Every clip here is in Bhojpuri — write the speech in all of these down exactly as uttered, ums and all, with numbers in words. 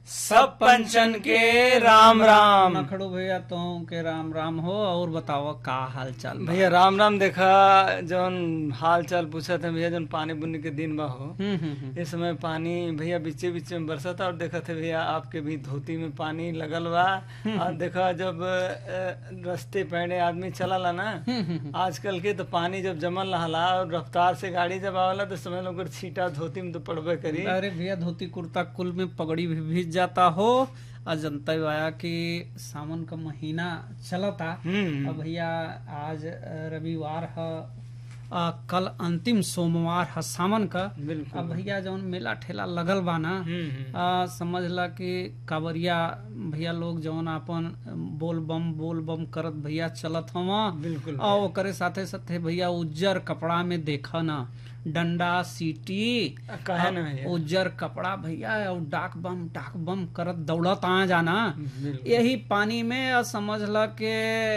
सब पंचन के राम राम। नखड़ो भैया तो के राम राम हो। और बताओ का हाल चाल बा? भैया राम राम। देखा जौन हाल चाल पूछा था भैया, जौन पानी बुनी के दिन बा हो हम्म हम्म हम्म। इस समय पानी भैया बीचे बीचे में बरसा था। और देखा थे भैया आपके भी धोती में पानी लगल बा। और देखा जब अ, रस्ते पैने आदमी चला ना हम्म, हम्म, आजकल के, तो पानी जब जमल रहला और रफ्तार से गाड़ी जब आवाला तो समय लोग छीटा धोती में तो पड़बे करी। अरे भैया धोती कुर्ता कुल में पगड़ी भी भीज जाता हो। और जनता आया कि सावन का महीना चलता। हम्म अब भैया आज अ, रविवार है, आ, कल अंतिम सोमवार है सावन का। बिल्कुल। अब भैया जौन मेला ठेला लगल बा ना, हम्म हम्म। आ, समझ ला कि कांवरिया भैया लोग जौन अपन बोल बम बोल बम करत भैया चलत हवा। बिल्कुल और ओकरे साथे साथे भैया उज्जर कपड़ा में देखा ना डंडा सीटी कहे ना भैया। उज्जर कपड़ा भैया और डाक बम डाक बम करत दौड़त आ जाना बिल्कुल। यही पानी में। और समझ ला के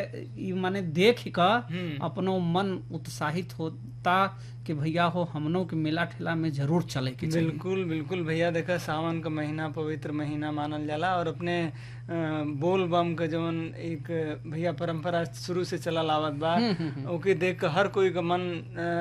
ई माने देख का हम्म। अपनो मन उत्साहित होता कि भैया हो हमनों के मेला ठेला में जरूर चले के चाहिए। बिल्कुल बिल्कुल भैया। देखा सावन का महीना पवित्र महीना मानल जाला। और अपने अ, बोल बम का जवन एक भैया परंपरा शुरू से चलल आवत बा, हम्म, हम्म, हम्म। ओके देख के हर कोई का मन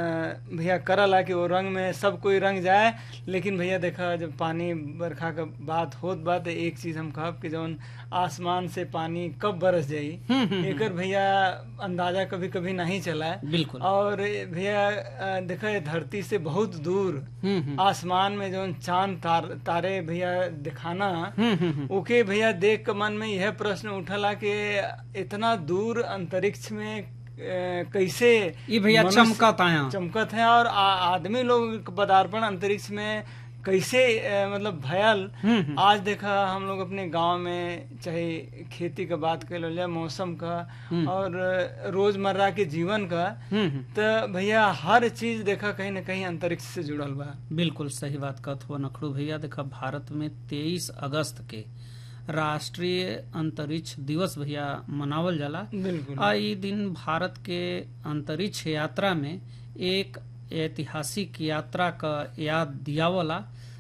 अ, भैया करला कि वो रंग में सब कोई रंग जाए। लेकिन भैया देखा जब पानी बरखा का बात होत बा तो एक चीज हम कहब कि जवन आसमान से पानी कब बरस जाई हम्म, हम्म, एकर भैया अंदाजा कभी कभी नहीं चला है। बिल्कुल। और भैया अ, देखा ये धरती से बहुत दूर हम्म हम्म आसमान में जो चांद तार, तारे भैया दिखाना, हम्म, हम्म, हम्म। ओके भैया देख के मन में यह प्रश्न उठला कि इतना दूर अंतरिक्ष में अ, कैसे ये भैया मनुष्य चमकत आया। चमकत है। और आ, आदमी लोग पदार्पण अंतरिक्ष में कैसे अ, मतलब भयल। हम्म, हम्म। आज देखा हम लोग अपने गांव में चाहे खेती का बात कर लो, मौसम का हम्म। और रोजमर्रा के जीवन का, हम्म, हम्म। तो भैया हर चीज देखा कहीं ना कहीं अंतरिक्ष से जुड़ल बा। बिल्कुल सही बात कहत हुआ नखड़ू भैया। देखा भारत में तेईस अगस्त के राष्ट्रीय अंतरिक्ष दिवस भैया मनावल जाला। बिल्कुल। आ ई दिन भारत के अंतरिक्ष यात्रा में एक ऐतिहासिक यात्रा का याद दियावला।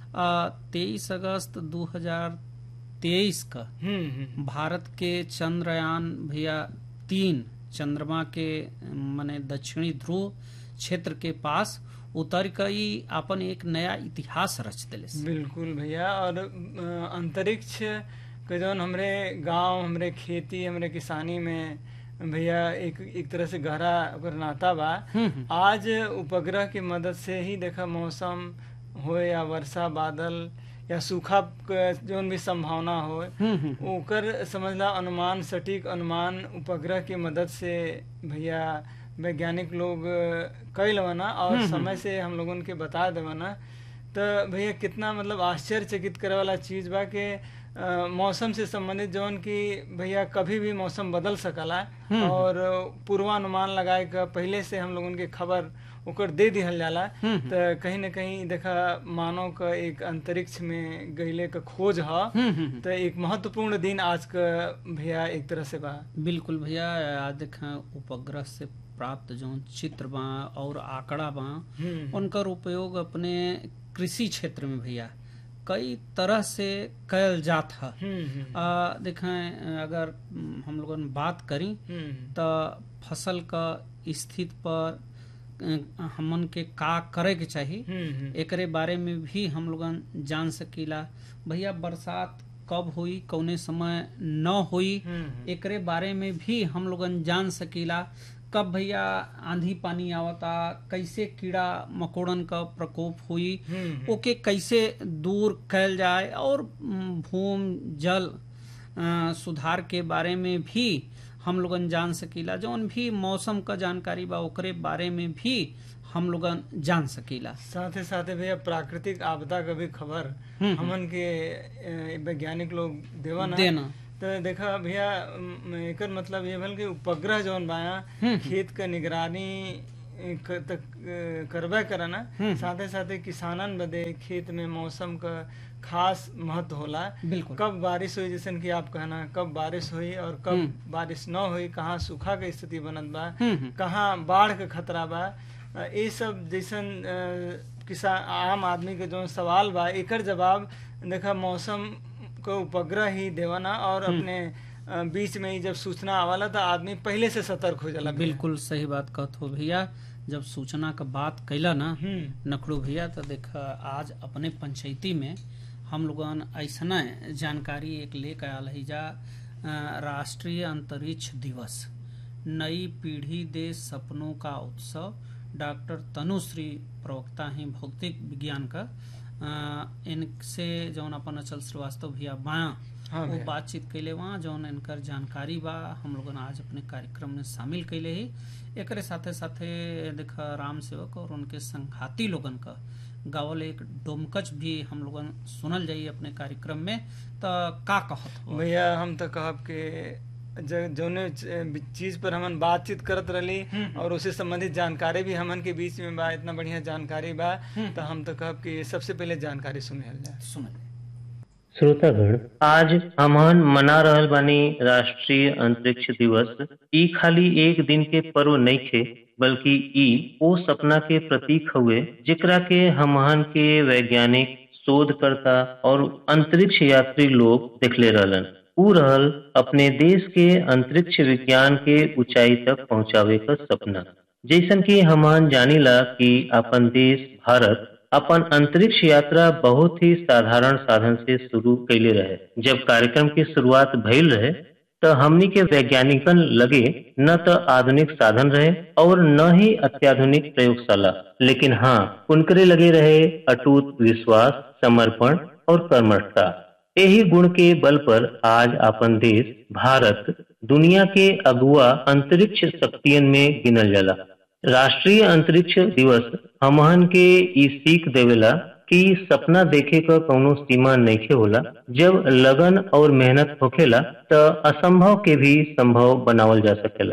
तेईस अगस्त दो हजार तेईस का हम्म हम्म। भारत के चंद्रयान भैया तीन चंद्रमा के माने दक्षिणी ध्रुव क्षेत्र के पास उतर कई अपन एक नया इतिहास रच दिले। बिल्कुल भैया। और अ, अंतरिक्ष के जौन हमरे गांव, हमरे खेती, हमरे किसानी में भैया एक एक तरह से गहरा ओकर नाता बा। हम्म, आज उपग्रह की मदद से ही देखा मौसम हो या वर्षा बादल या सूखा क जौन भी संभावना हो, हम्म, हम्म। ओकर समझला अनुमान, सटीक अनुमान उपग्रह की मदद से भैया वैज्ञानिक लोग कैल बना और समय से हम लोगन के बता देवना। तो भैया कितना मतलब आश्चर्यचकित करे वाला चीज बा कि अ, मौसम से संबंधित जौन की भैया कभी भी मौसम बदल सकला। और पूर्वानुमान लगाए का पहले से हम लोगन के खबर ओकर दे दिहल जाला। तो कहीं न कहीं देखा मानव का एक अंतरिक्ष में गईले का खोज ह। तो एक महत्वपूर्ण दिन आज का भैया एक तरह से बा। बिल्कुल भैया। आज देखा उपग्रह से प्राप्त जो चित्र बा और आंकड़ा बा, हम्म उनकर उपयोग अपने कृषि क्षेत्र में भैया कई तरह से कयल जात है। हम्म हम्म आ, देखें अगर हम लोगन बात करी हम्म तो फसल का स्थिति पर अ, हमन के का करे के चाहिए हम्म हम्म एकरे बारे में भी हम लोगन जान सकीला। भैया बरसात कब हुई कौने समय न हुई हम्म एकरे बारे में भी हम लोगन जान सकीला। कब भैया आंधी पानी आवता, कैसे कीड़ा मकोड़न का प्रकोप हुई, हम्म ओके कैसे दूर कैल जाए। और भूमि जल अ, सुधार के बारे में भी हम लोगन जान सकीला। जौन भी मौसम का जानकारी बा ओकरे बारे में भी हम लोगन जान सकीला। साथे साथे भैया प्राकृतिक आपदा का भी खबर हम्म, हमन के अ, वैज्ञानिक लोग देवन देना। तो देखा भैया अम, एकर मतलब ये भल कि उपग्रह जौन बाया हम्म, खेत का निगरानी अ, क- तक अ, करबे करना। हम्म। साथे साथे किसानन बदे खेत में मौसम का खास महत्व होला। बिल्कुल। कब बारिश हुई जैसन कि आप कहना, कब बारिश हुई और कब हम्म। बारिश न हुई, कहाँ सूखा के स्थिति बनत बा, हम्म, हम्म। कहाँ बाढ़ का खतरा बा। अ, ये सब जैसन अ, किसान आम आदमी के जो सवाल बा एकर जवाब देखा मौसम को उपग्रह ही देवाना और अपने अ, बीच में ही जब सूचना आवाला तो आदमी पहले से सतर्क हो जाला। बिल्कुल सही बात कहत हो भैया। जब सूचना का बात कैला ना हम्म नखड़ू भैया, तो देखा आज अपने पंचायती में हम लोगन ऐसा जानकारी एक लेकर आयल है जा, अ, राष्ट्रीय अंतरिक्ष दिवस, नई पीढ़ी दे सपनों का उत्सव। डॉक्टर तनुश्री प्रवक्ता हैं भौतिक विज्ञान का, अ, इनसे जौन अपन अचल श्रीवास्तव भैया बाया हाँ वो भैया। बातचीत कैले वहाँ जौन इनकर जानकारी बा हम लोगन आज अपने कार्यक्रम में शामिल कैले ही। एकरे साथे साथे देखा राम सेवक और उनके संघाती लोगन का गावल एक डोमकच भी हम लोगन सुनल जाइए अपने कार्यक्रम में। तो का कहत हो भैया हम तो कहब के ज- जौने च- चीज पर हमन बातचीत करत रही और उससे संबंधित जानकारी भी हमन के बीच में बा, इतना बढ़िया जानकारी बा, तो हम तो कहब कि सबसे पहले जानकारी सुने जाए। सुन श्रोतागण, आज हमन मना रहल बानी राष्ट्रीय अंतरिक्ष दिवस। ई खाली एक दिन के पर्व नइखे, बल्कि ई ओ सपना के प्रतीक हुए जेकरा के हमहन के वैज्ञानिक, शोधकर्ता और अंतरिक्ष यात्री लोग देखले रहलन। ऊ रहल अपने देश के अंतरिक्ष विज्ञान के ऊंचाई तक पहुंचावे का सपना। जैसन कि हमन जानीला कि अपन देश भारत अपन अंतरिक्ष यात्रा बहुत ही साधारण साधन से शुरू कैले रहे। जब कार्यक्रम की शुरुआत भइल रहे तो हमनी के वैज्ञानिकन लगे न तो आधुनिक साधन रहे और न ही अत्याधुनिक प्रयोगशाला, लेकिन हाँ उनकरे लगे रहे अटूट विश्वास, समर्पण और कर्मठता। यही गुण के बल पर आज अपन देश भारत दुनिया के अगुआ अंतरिक्ष शक्तियन में गिनल जाला। राष्ट्रीय अंतरिक्ष दिवस हमहन के ई सीख देवेला कि सपना देखे का कौनो सीमा नइखे होला। जब लगन और मेहनत होखेला तो असंभव के भी संभव बनावल जा सकेला।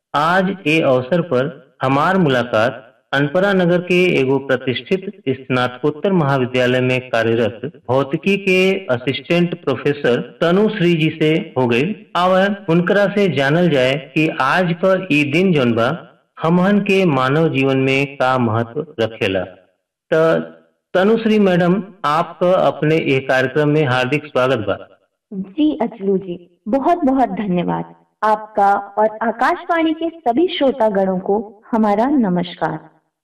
आज ए अवसर पर हमार मुलाकात अनपरा नगर के एगो प्रतिष्ठित स्नातकोत्तर महाविद्यालय में कार्यरत भौतिकी के असिस्टेंट प्रोफेसर तनुश्री जी से हो गई। अब उनकरा से जानल जाए कि आज का ई दिन जौन बा हमहन के मानव जीवन में का महत्व रखेला। तो तनुश्री मैडम, आपका अपने ये कार्यक्रम में हार्दिक स्वागत बा। जी अचलू जी, बहुत बहुत धन्यवाद। आपका और आकाशवाणी के सभी श्रोतागणों को हमारा नमस्कार।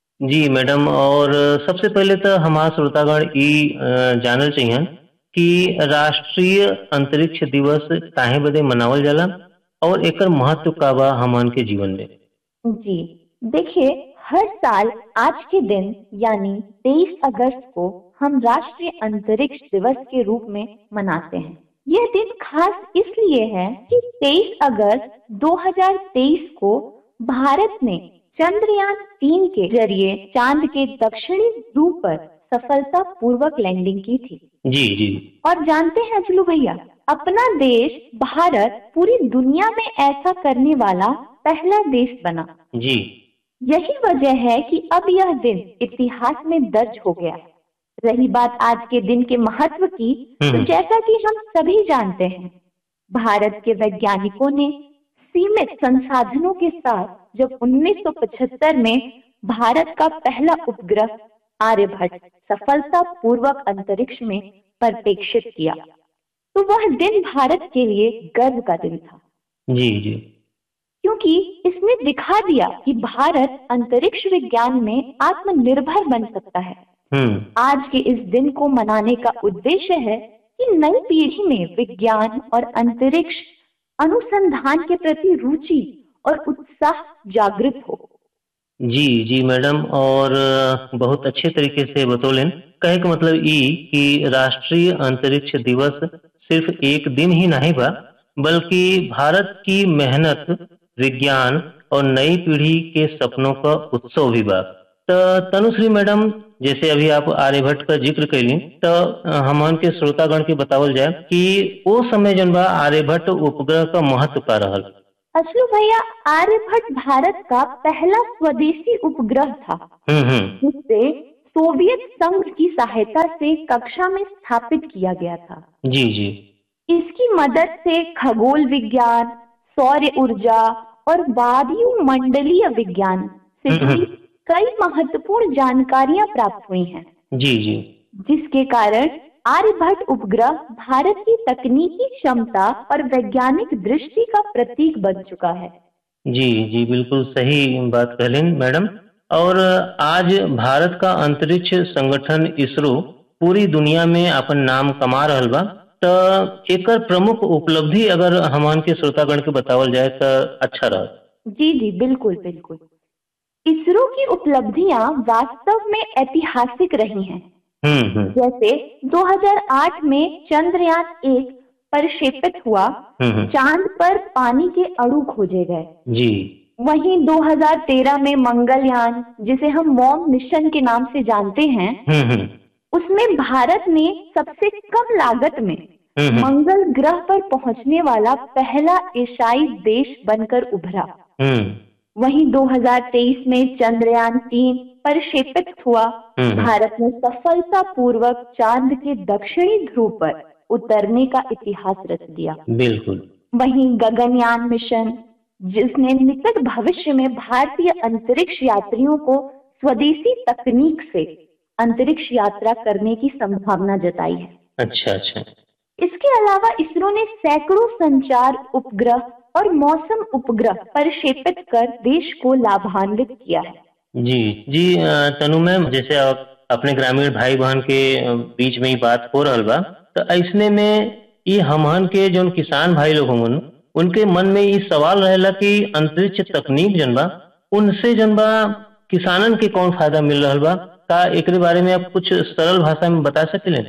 जी मैडम, और सबसे पहले तो हमारा श्रोतागण ई जानल चाहिए कि राष्ट्रीय अंतरिक्ष दिवस काहे बदे मनावल जाला और एकर महत्व का बा हमन के जीवन में। जी देखिए, हर साल आज के दिन यानी तेईस अगस्त को हम राष्ट्रीय अंतरिक्ष दिवस के रूप में मनाते हैं। यह दिन खास इसलिए है कि तेईस अगस्त दो हज़ार तेईस को भारत ने चंद्रयान तीन के जरिए चांद के दक्षिणी ध्रुव पर सफलता पूर्वक लैंडिंग की थी। जी जी। और जानते हैं अचलू भैया, अपना देश भारत पूरी दुनिया में ऐसा करने वाला पहला देश बना। जी। यही वजह है कि अब यह दिन इतिहास में दर्ज हो गया। रही बात आज के दिन के महत्व की, तो जैसा कि हम सभी जानते हैं, भारत के वैज्ञानिकों ने सीमित संसाधनों के साथ जब उन्नीस सौ पचहत्तर में भारत का पहला उपग्रह आर्यभट्ट सफलता पूर्वक अंतरिक्ष में प्रक्षेपित किया, तो वह दिन भारत के लिए गर्व का दिन था। जी जी। क्योंकि इसने दिखा दिया कि भारत अंतरिक्ष विज्ञान में आत्मनिर्भर बन सकता है। आज के इस दिन को मनाने का उद्देश्य है कि नई पीढ़ी में विज्ञान और अंतरिक्ष अनुसंधान के प्रति रुचि और उत्साह जागृत हो। जी जी मैडम, और बहुत अच्छे तरीके से बतौलें। कहे का मतलब ई कि राष्ट्रीय अंतरिक्ष दिवस सिर्फ एक दिन ही नहीं बा, बल्कि भारत की मेहनत, विज्ञान और नई पीढ़ी के सपनों का उत्सव भी बा। तो तनुश्री मैडम, जैसे अभी आप आर्यभट्ट का जिक्र कैली, तो हमन के श्रोतागण के बतावल जाए कि वो समय जन बा आर्यभट्ट उपग्रह का महत्व का रहल। असलू भैया, आर्यभट्ट भारत का पहला स्वदेशी उपग्रह था, जिससे सोवियत संघ की सहायता से कक्षा में स्थापित किया गया था। जी जी। इसकी मदद से खगोल विज्ञान, सौर ऊर्जा और वायुमंडलीय विज्ञान से जुड़ी कई महत्वपूर्ण जानकारियां प्राप्त हुई हैं। जी जी। जिसके कारण आर्यभट्ट उपग्रह भारत की तकनीकी क्षमता और वैज्ञानिक दृष्टि का प्रतीक बन चुका है। जी जी, बिल्कुल सही बात कहलिन मैडम। और आज भारत का अंतरिक्ष संगठन इसरो पूरी दुनिया में अपन नाम कमा रहल बा, तो एकर प्रमुख उपलब्धि अगर हमन के श्रोतागण के बतावल जाए तो अच्छा रहा। जी जी, बिल्कुल बिल्कुल। इसरो की उपलब्धियां वास्तव में ऐतिहासिक रही हैं। हम्म हम्म जैसे दो हज़ार आठ में चंद्रयान एक प्रक्षेपित हुआ, हम्म चांद पर पानी के अणु खोजे गए। जी वहीं दो हज़ार तेरह में मंगलयान, जिसे हम मॉम मिशन के नाम से जानते हैं, हम्म हम्म उसमें भारत ने सबसे कम लागत में हम्म मंगल ग्रह पर पहुंचने वाला पहला एशियाई देश बनकर उभरा। हम्म वहीं दो हज़ार तेईस में चंद्रयान तीन प्रक्षेपित हुआ। हम्म भारत ने सफलतापूर्वक चांद के दक्षिणी ध्रुव पर उतरने का इतिहास रच दिया। बिल्कुल। वहीं गगनयान मिशन, जिसने निकट भविष्य में भारतीय अंतरिक्ष यात्रियों को स्वदेशी तकनीक से अंतरिक्ष यात्रा करने की संभावना जताई है। अच्छा अच्छा। इसके अलावा इसरो ने सैकड़ों संचार उपग्रह और मौसम उपग्रह प्रक्षेपित कर देश को लाभान्वित किया है। जी जी अ, तनु मैम, जैसे आप अपने ग्रामीण भाई बहन के अ, बीच में ही बात हो रहल बा, तो ऐसने में ये हमहन के जो किसान भाई लोग होंगे उनके मन में ये सवाल रहेला कि अंतरिक्ष तकनीक जन बा उनसे जन बा किसानन के कौन फायदा मिल रहल बा, का एकरे बारे में आप कुछ सरल भाषा में बता सकेले?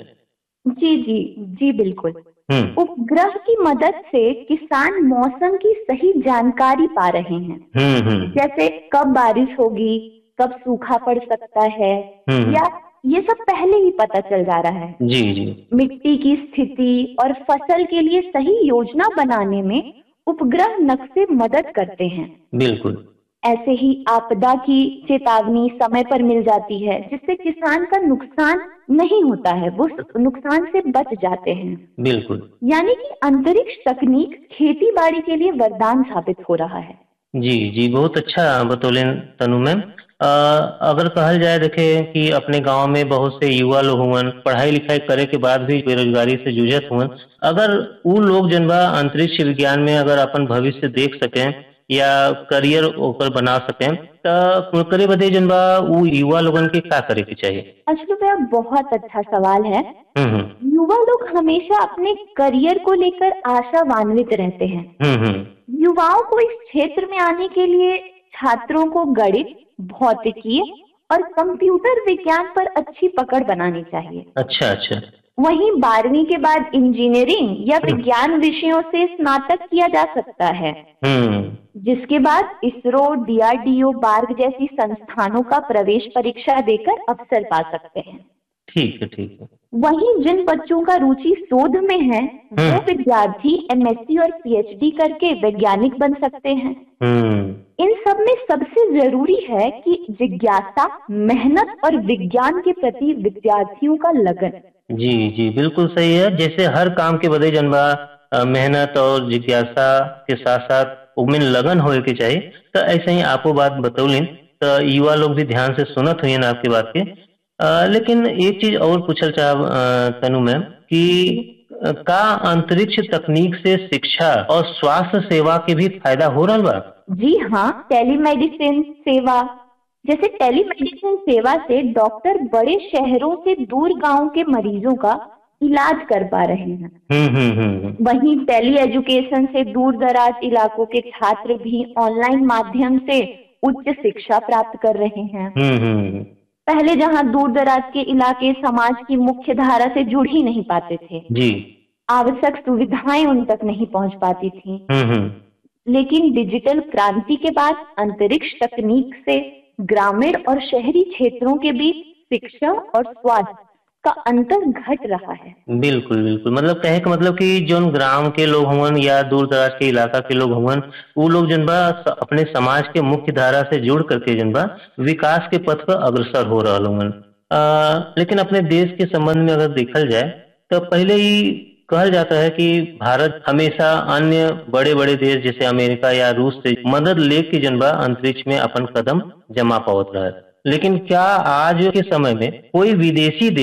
जी जी जी, बिल्कुल। हम्म उपग्रह की मदद से किसान मौसम की सही जानकारी पा रहे हैं। हम्म हम्म जैसे कब बारिश होगी, कब सूखा पड़ सकता है, हम्म या ये सब पहले ही पता चल जा रहा है। जी जी मिट्टी की स्थिति और फसल के लिए सही योजना बनाने में उपग्रह नक्शे मदद करते हैं। बिल्कुल। ऐसे ही आपदा की चेतावनी समय पर मिल जाती है, जिससे किसान का नुकसान नहीं होता है, वो नुकसान से बच जाते हैं। बिल्कुल। यानी कि अंतरिक्ष तकनीक खेती बाड़ी के लिए वरदान साबित हो रहा है। जी जी, बहुत अच्छा बतौलें तनु मैम। अ, अगर कहल जाए देखे कि अपने गांव में बहुत से युवा लोग हुवन पढ़ाई लिखाई करे के बाद भी बेरोजगारी से जूझत हुवन, अगर वो लोग जन बा अंतरिक्ष विज्ञान में अगर अपन भविष्य देख सकें या करियर ओकर बना सकें, तो करे बदे जन बा वो युवा लोगन के का करे के चाहिए? अश्लू भैया, बहुत अच्छा सवाल है। हम्म हम्म युवा लोग हमेशा अपने करियर को लेकर आशावान्वित रहते हैं। हम्म हम्म युवाओं को इस क्षेत्र में आने के लिए छात्रों को गणित, भौतिकी और कंप्यूटर विज्ञान पर अच्छी पकड़ बनानी चाहिए। अच्छा अच्छा। वहीं बारहवीं के बाद इंजीनियरिंग या विज्ञान विषयों से स्नातक किया जा सकता है, हम्म जिसके बाद ISRO, D R D O, बार्ग जैसी संस्थानों का प्रवेश परीक्षा देकर अवसर पा सकते हैं। ठीक है ठीक है। वहीं जिन बच्चों का रुचि शोध में है, वो विद्यार्थी एम एस सी और पी एच डी करके वैज्ञानिक बन सकते हैं। हम्म इन सब में सबसे जरूरी है कि जिज्ञासा, मेहनत और विज्ञान के प्रति विद्यार्थियों का लगन। जी जी, बिल्कुल सही है। जैसे हर काम के बदे जनबा अ, मेहनत और जिज्ञासा के साथ साथ उनमें लगन होए के चाहिए, तो ऐसे ही आपको बात बतौलिन तो युवा लोग भी ध्यान से सुनत हुई आपकी बात के। अ, लेकिन एक चीज और पूछल चाह तनु मैम कि अ, का अंतरिक्ष तकनीक से शिक्षा और स्वास्थ्य सेवा के भी फायदा हो रहा बा? जी हाँ, टेलीमेडिसिन सेवा, जैसे टेलीमेडिसिन सेवा से डॉक्टर बड़े शहरों से दूर गांव के मरीजों का इलाज कर पा रहे हैं। हम्म हम्म हम्म वहीं टेली एजुकेशन से दूर दराज इलाकों के छात्र भी ऑनलाइन माध्यम से उच्च शिक्षा प्राप्त कर रहे हैं। हम्म हम्म पहले जहां दूर दराज के इलाके समाज की मुख्य धारा से जुड़ ही नहीं पाते थे, जी आवश्यक सुविधाएं उन तक नहीं पहुंच पाती थी। हम्म हम्म लेकिन डिजिटल क्रांति के बाद अंतरिक्ष तकनीक से ग्रामीण और शहरी क्षेत्रों के बीच शिक्षा और स्वास्थ्य का अंतर घट रहा है। बिल्कुल बिल्कुल, मतलब कहे का मतलब कि जो ग्राम के लोग हुवन या दूर दराज के इलाका के लोग हुवन, वो लोग जनबा अपने समाज के मुख्य धारा से जुड़ करके जनबा विकास के पथ पर अग्रसर हो रहा हुवन। लेकिन अपने देश के संबंध में अगर देखल जाए तो पहले ही कहल जाता है कि भारत हमेशा अन्य बड़े बड़े देश जैसे अमेरिका या रूस से मदद लेके जनबा अंतरिक्ष में अपन कदम जमा पावत रहा है। लेकिन क्या आज के समय में कोई विदेशी देश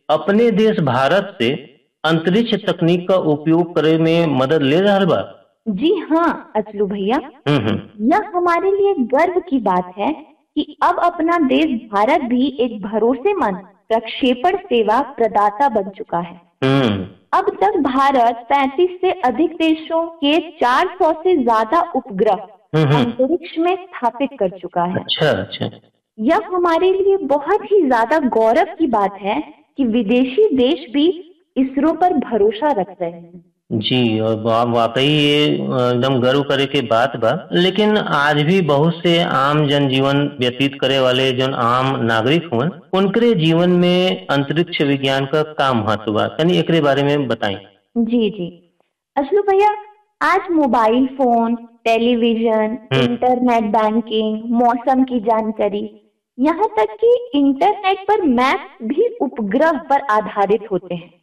अपने देश भारत से अंतरिक्ष तकनीक का उपयोग करे में मदद ले रहा बा? जी हाँ अचलू भैया, यह हमारे लिए गर्व की बात है कि अब अपना देश भारत भी एक भरोसेमंद प्रक्षेपण सेवा प्रदाता बन चुका है। अब तक भारत पैंतीस से अधिक देशों के चार सौ से ज्यादा उपग्रह अंतरिक्ष में स्थापित कर चुका है। अच्छा, अच्छा। यह हमारे लिए बहुत ही ज्यादा गौरव की बात है कि विदेशी देश भी इसरो पर भरोसा रख रहे हैं। जी, और वाकई ये एकदम गर्व करे के बात बा। लेकिन आज भी बहुत से आम जनजीवन व्यतीत करे वाले जो आम नागरिक हुए उनके जीवन में अंतरिक्ष विज्ञान का का महत्व बा, तनी एकरे बारे में बताएं। जी जी अचलू भैया, आज mobile phone, television, internet banking, मौसम की जानकारी, यहाँ तक कि इंटरनेट पर मैप भी उपग्रह पर आधारित होते हैं।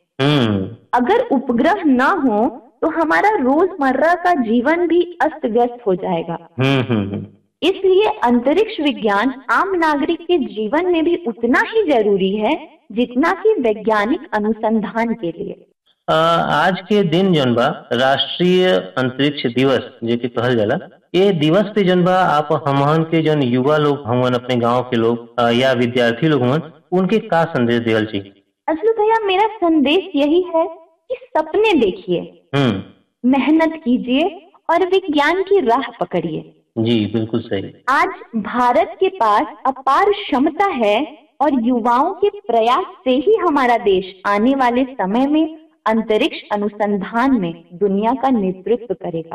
अगर उपग्रह न हो तो हमारा रोजमर्रा का जीवन भी अस्त व्यस्त हो जाएगा। इसलिए अंतरिक्ष विज्ञान आम नागरिक के जीवन में भी उतना ही जरूरी है जितना कि वैज्ञानिक अनुसंधान के लिए। आ, आज के दिन जौन बा राष्ट्रीय अंतरिक्ष दिवस जो कि कहल जाला, ये दिवस पे जौन बा आप हमहन के जौन युवा लोग हुवन, अपने गांव के लोग या विद्यार्थी लोग हुवन, उनके का संदेश देवल चाहिए? असलू भैया, मेरा संदेश यही है कि सपने देखिए, मेहनत कीजिए और विज्ञान की राह पकड़िए। जी बिल्कुल सही। आज भारत के पास अपार क्षमता है और युवाओं के प्रयास से ही हमारा देश आने वाले समय में अंतरिक्ष अनुसंधान में दुनिया का नेतृत्व करेगा।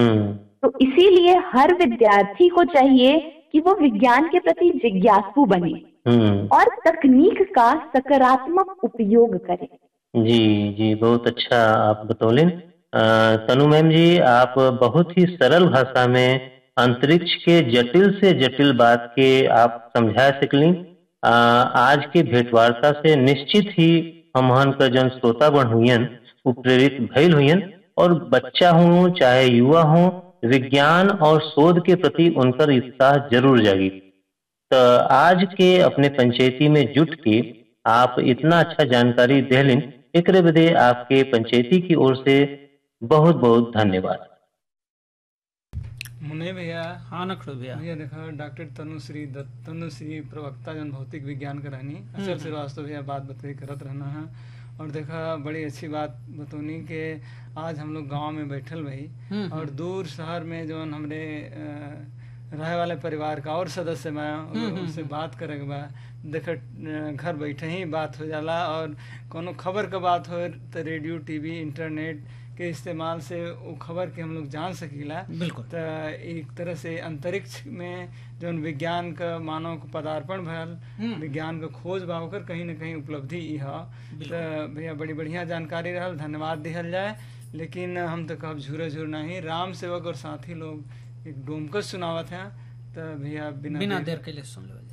तो इसीलिए हर विद्यार्थी को चाहिए कि वो विज्ञान के प्रति जिज्ञासु बने और तकनीक का सकारात्मक उपयोग करें। जी जी, बहुत अच्छा आप बतौलें। तनु मैम जी, आप बहुत ही सरल भाषा में अंतरिक्ष के जटिल से जटिल बात के आप समझा सकली। आज के भेंटवार्ता से निश्चित ही हमहन का जन श्रोता बन हुईन वो प्रेरित भइल हुईन, और बच्चा हो चाहे युवा हो, विज्ञान और शोध के प्रति उनका उत्साह जरूर जागी। तो आज के अपने पंचायती में जुट के आप इतना अच्छा जानकारी देलिन, एकरे बदे आपके पंचायती की ओर से बहुत बहुत धन्यवाद। मुने भैया, हाँ नखड़ो भैया भैया देखा डॉक्टर तनुश्री दत्त तनुश्री प्रवक्ता जन भौतिक विज्ञान का रहनी अचल श्रीवास्तव भैया बात बतई करत रहना है। और देखा बड़ी अच्छी बात बतौनी कि आज हम लोग गांव में बैठल भाई और दूर शहर में जो हमरे रहे वाले परिवार का और सदस्य मैं उनसे बात करे के बा, देख घर बैठे ही बात हो जाला। और कोनो खबर का बात हो तो रेडियो, टीवी, इंटरनेट के इस्तेमाल से वो खबर के हम लोग जान सकीला। बिल्कुल। तो एक तरह से अंतरिक्ष में जो विज्ञान का मानव को पदार्पण भयल, विज्ञान का खोज बा होकर कहीं न कहीं उपलब्धि ई है। तो भैया बड़ी बढ़िया जानकारी रहल, धन्यवाद दिहल जाए। लेकिन हम तो कब झूरे झूर नहीं, राम सेवक और साथी लोग एक डोमकस सुनावत हैं। तो भैया बिना, बिना देर के लिए सुन लो।